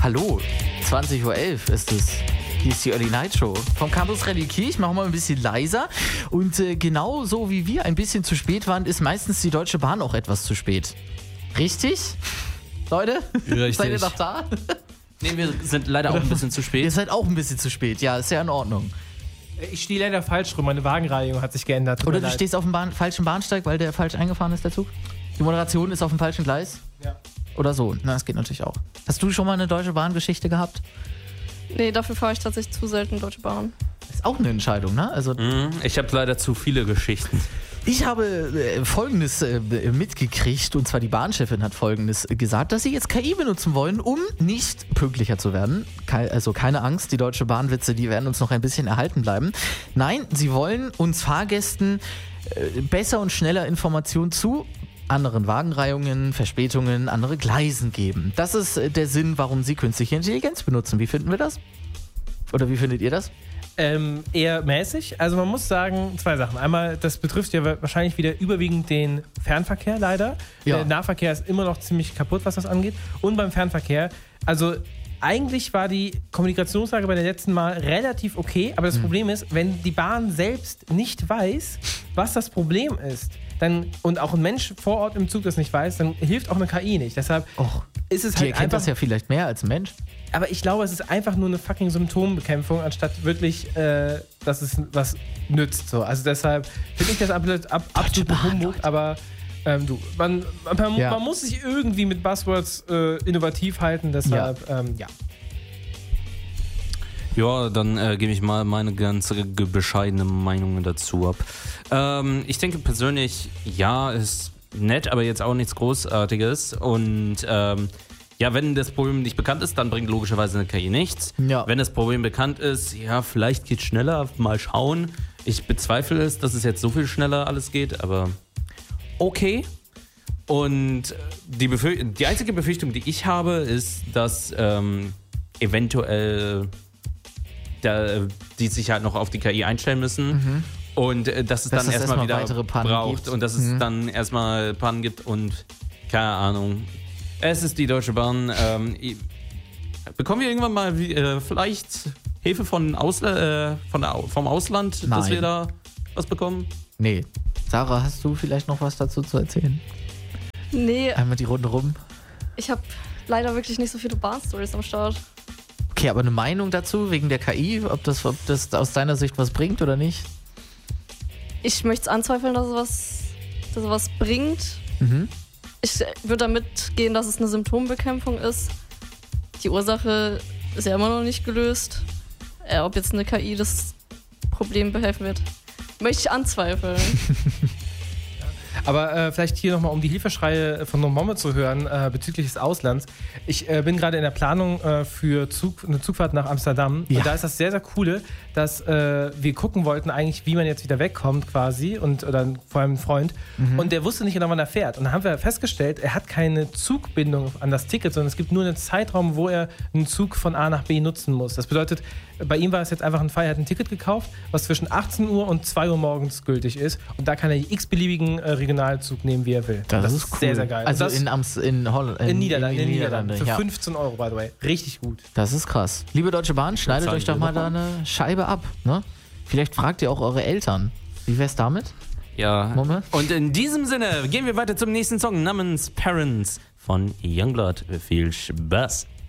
Hallo, 20.11 Uhr ist es. Hier ist die Early Night Show vom Campus Relikir. Ich mache mal ein bisschen leiser. Und genauso wie wir ein bisschen zu spät waren, ist meistens die Deutsche Bahn auch etwas zu spät. Richtig? Leute? Richtig. Seid ihr noch da? Nee, wir sind leider auch ein bisschen zu spät. Ihr seid auch ein bisschen zu spät. Ja, ist ja in Ordnung. Ich stehe leider falsch rum. Meine Wagenreihung hat sich geändert. Tut Oder mir du leid. stehst auf dem falschen Bahnsteig, weil der falsch eingefahren ist, der Zug? Die Moderation ist auf dem falschen Gleis? Ja. Oder so. Na, das geht natürlich auch. Hast du schon mal eine Deutsche Bahn-Geschichte gehabt? Nee, dafür fahre ich tatsächlich zu selten Deutsche Bahn. Ist auch eine Entscheidung, ne? Also Ich habe leider zu viele Geschichten. ich habe Folgendes mitgekriegt, und zwar die Bahnchefin hat Folgendes gesagt, dass sie jetzt KI benutzen wollen, um nicht pünktlicher zu werden. Also keine Angst, die Deutsche Bahnwitze, die werden uns noch ein bisschen erhalten bleiben. Nein, sie wollen uns Fahrgästen besser und schneller Informationen zu anderen Wagenreihungen, Verspätungen, andere Gleisen geben. Das ist der Sinn, warum sie künstliche Intelligenz benutzen. Wie finden wir das? Oder wie findet ihr das? Eher mäßig. Also man muss sagen, zwei Sachen. Einmal, das betrifft ja wahrscheinlich wieder überwiegend den Fernverkehr leider. Ja. Der Nahverkehr ist immer noch ziemlich kaputt, was das angeht. Und beim Fernverkehr, also eigentlich war die Kommunikationslage bei der letzten Mal relativ okay, aber das Problem ist, wenn die Bahn selbst nicht weiß, was das Problem ist, dann, und auch ein Mensch vor Ort im Zug das nicht weiß, dann hilft auch eine KI nicht. Deshalb ist es Die halt erkennt einfach, das ja vielleicht mehr als ein Mensch. aber ich glaube, es ist einfach nur eine fucking Symptombekämpfung, anstatt wirklich, dass es was nützt. So. Also deshalb finde ich das absolut Humbug, aber man muss sich irgendwie mit Buzzwords innovativ halten, deshalb, ja. Ja, dann gebe ich mal meine ganze bescheidene Meinung dazu ab. Ich denke persönlich, ja, ist nett, aber jetzt auch nichts Großartiges. Und ja, wenn das Problem nicht bekannt ist, dann bringt logischerweise eine KI nichts. Ja. Wenn das Problem bekannt ist, ja, vielleicht geht es schneller, mal schauen. Ich bezweifle es, dass es jetzt so viel schneller alles geht, aber okay. Und die einzige Befürchtung, die ich habe, ist, dass eventuell die sich halt noch auf die KI einstellen müssen und dass es dann erstmal wieder weitere Pannen braucht gibt. und dass es dann erstmal Pannen gibt und keine Ahnung. Es ist die Deutsche Bahn. Bekommen wir irgendwann mal vielleicht Hilfe vom Ausland, dass wir da was bekommen? Nee. Sarah, hast du vielleicht noch was dazu zu erzählen? Nee, Einmal die Runde rum. ich habe leider wirklich nicht so viele Bahnstories am Start. Okay, aber eine Meinung dazu wegen der KI, ob das aus deiner Sicht was bringt oder nicht? Ich möchte es anzweifeln, dass es was bringt. Ich würde damit gehen, dass es eine Symptombbekämpfung ist. Die Ursache ist ja immer noch nicht gelöst. Ob jetzt eine KI das Problem behelfen wird, möchte ich anzweifeln. Aber vielleicht hier nochmal, um die Hilfeschreie von Mohammed zu hören bezüglich des Auslands. Ich bin gerade in der Planung für eine Zugfahrt nach Amsterdam. Ja. Und da ist das sehr, sehr Coole, dass wir gucken wollten eigentlich, wie man jetzt wieder wegkommt quasi oder vor allem ein Freund. Und der wusste nicht genau, wann er fährt. Und dann haben wir festgestellt, er hat keine Zugbindung an das Ticket, sondern es gibt nur einen Zeitraum, wo er einen Zug von A nach B nutzen muss. Das bedeutet, bei ihm war es jetzt einfach ein Fall, er hat ein Ticket gekauft, was zwischen 18 Uhr und 2 Uhr morgens gültig ist. Und da kann er x-beliebigen Regionalzug nehmen, wie er will. Das ist cool. Sehr, sehr geil. Also das in Holland. in Niederlanden. Für ja. 15 Euro, by the way. Richtig gut. Das ist krass. Liebe Deutsche Bahn, schneidet euch doch mal da eine Scheibe ab. Ne? Vielleicht fragt ihr auch eure Eltern. Wie wär's damit? Ja. Momme? Und in diesem Sinne gehen wir weiter zum nächsten Song namens Parents von Youngblood. Viel Spaß.